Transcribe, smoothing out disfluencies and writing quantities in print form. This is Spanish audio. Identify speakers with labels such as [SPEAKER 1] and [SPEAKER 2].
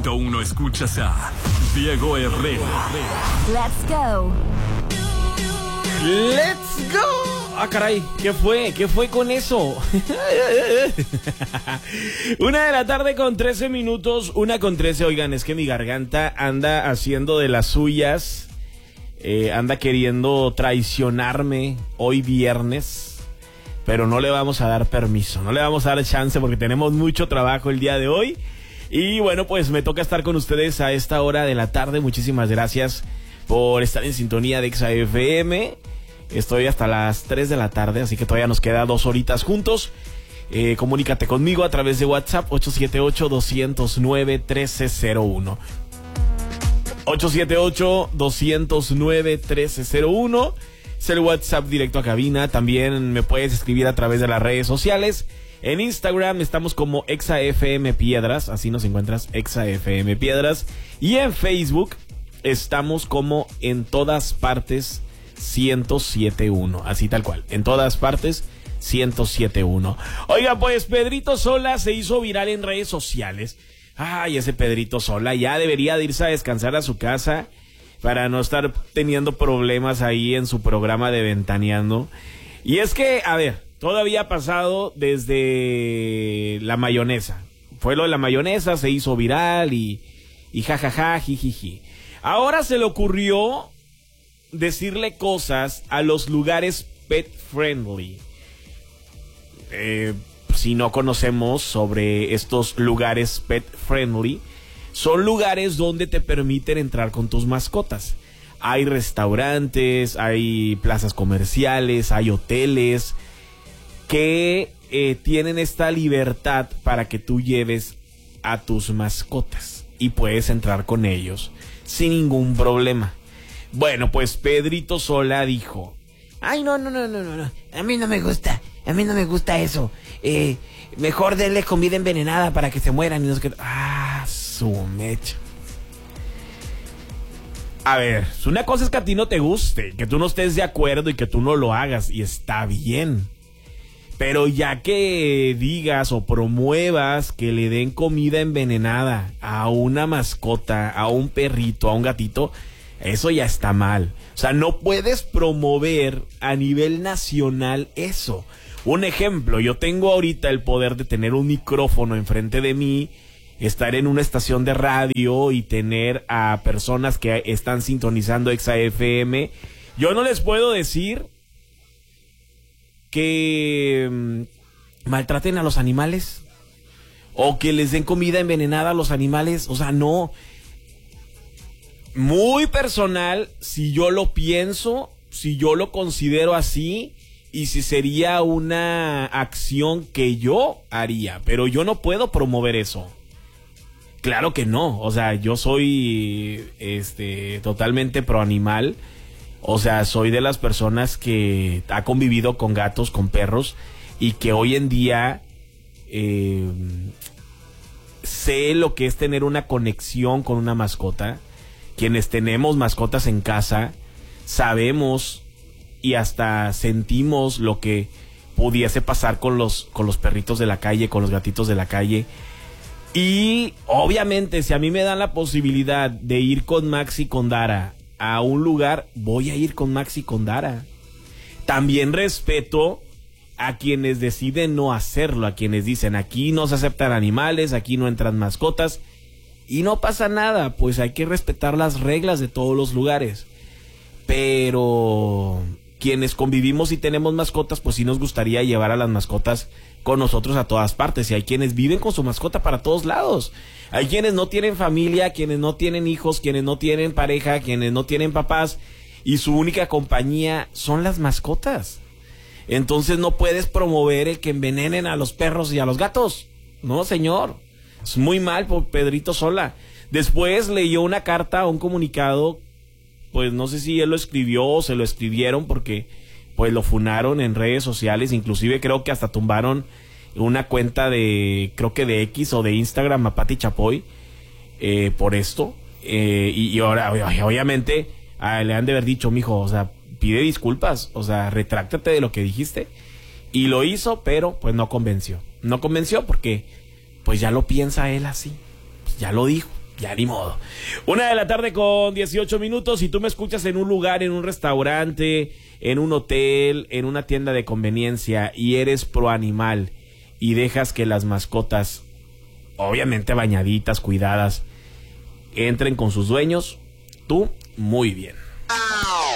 [SPEAKER 1] 90.1 escuchas a Diego Herrera.
[SPEAKER 2] Let's go.
[SPEAKER 3] Let's go. Ah, caray, ¿qué fue? ¿Qué fue con eso? 1:00 con 13 minutos, 1:13. Oigan, es que mi garganta anda haciendo de las suyas. Anda queriendo traicionarme hoy viernes, pero no le vamos a dar permiso, no le vamos a dar chance porque tenemos mucho trabajo el día de hoy. Y bueno, pues me toca estar con ustedes a esta hora de la tarde. Muchísimas gracias por estar en sintonía de XAFM. Estoy hasta las 3 de la tarde, así que todavía nos queda 2 horitas juntos. Comunícate conmigo a través de WhatsApp 878-209-1301. 878-209-1301. Es el WhatsApp directo a cabina. También me puedes escribir a través de las redes sociales. En Instagram estamos como XAFM Piedras, así nos encuentras, XAFM Piedras. Y en Facebook estamos como En Todas Partes 107.1, así tal cual, En Todas Partes 107.1. Oiga, pues Pedrito Sola se hizo viral en redes sociales. Ay, ese Pedrito Sola ya debería de irse a descansar a su casa para no estar teniendo problemas ahí en su programa de Ventaneando. Y es que, a ver, todo había pasado desde la mayonesa. Fue lo de la mayonesa, se hizo viral y jajaja, jijiji. Ahora se le ocurrió decirle cosas a los lugares pet friendly. Si no conocemos sobre estos lugares pet friendly, son lugares donde te permiten entrar con tus mascotas. Hay restaurantes, hay plazas comerciales, hay hoteles que tienen esta libertad para que tú lleves a tus mascotas y puedes entrar con ellos sin ningún problema. Bueno, pues Pedrito Sola dijo:
[SPEAKER 4] ay, no, a mí no me gusta eso. Mejor denle comida envenenada para que se mueran y no sé qué.
[SPEAKER 3] Su mecha. A ver, una cosa es que a ti no te guste, que tú no estés de acuerdo y que tú no lo hagas, y está bien. Pero ya que digas o promuevas que le den comida envenenada a una mascota, a un perrito, a un gatito, eso ya está mal. O sea, no puedes promover a nivel nacional eso. Un ejemplo, yo tengo ahorita el poder de tener un micrófono enfrente de mí, estar en una estación de radio y tener a personas que están sintonizando XAFM. Yo no les puedo decir que maltraten a los animales o que les den comida envenenada a los animales. O sea, no. Muy personal, si yo lo pienso, si yo lo considero así y si sería una acción que yo haría, pero yo no puedo promover eso. Claro que no, o sea, yo soy totalmente pro animal. O sea, soy de las personas que ha convivido con gatos, con perros, y que hoy en día sé lo que es tener una conexión con una mascota. Quienes tenemos mascotas en casa sabemos y hasta sentimos lo que pudiese pasar con los perritos de la calle, con los gatitos de la calle. Y obviamente si a mí me dan la posibilidad de ir con Max y con Dara a un lugar, voy a ir con Max y con Dara. También respeto a quienes deciden no hacerlo, a quienes dicen aquí no se aceptan animales, aquí no entran mascotas. Y no pasa nada, pues hay que respetar las reglas de todos los lugares. Pero quienes convivimos y tenemos mascotas, pues sí nos gustaría llevar a las mascotas con nosotros a todas partes. Y hay quienes viven con su mascota para todos lados. Hay quienes no tienen familia, quienes no tienen hijos, quienes no tienen pareja, quienes no tienen papás, y su única compañía son las mascotas. Entonces no puedes promover el que envenenen a los perros y a los gatos. No, señor. Es muy mal por Pedrito Sola. Después leyó una carta, un comunicado, pues no sé si él lo escribió o se lo escribieron, porque pues lo funaron en redes sociales. Inclusive creo que hasta tumbaron una cuenta de, creo que de X o de Instagram a Pati Chapoy por esto. Y ahora, obviamente, le han de haber dicho: mijo, o sea, pide disculpas, o sea, retráctate de lo que dijiste. Y lo hizo, pero pues no convenció. No convenció porque pues ya lo piensa él así. Pues ya lo dijo. Ya ni modo. 1:00 con 18 minutos. Si tú me escuchas en un lugar, en un restaurante, en un hotel, en una tienda de conveniencia y eres pro animal y dejas que las mascotas, obviamente bañaditas, cuidadas, entren con sus dueños, tú muy bien.